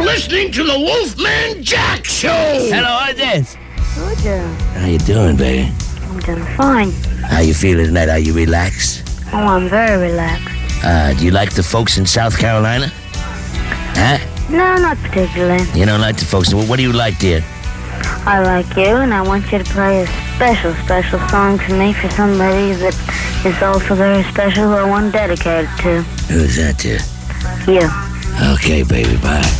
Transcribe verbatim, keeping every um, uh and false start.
You're listening to the Wolfman Jack Show. Hello, who's this? Roger. How you doing, baby? I'm doing fine. How you feeling tonight? Are you relaxed? Oh, I'm very relaxed. Uh, do you like the folks in South Carolina? Huh? No, not particularly. You don't like the folks. Well, what do you like, dear? I like you, and I want you to play a special, special song for me for somebody that is also very special who I want to dedicate it to. Who's that, dear? You. Okay, baby, bye.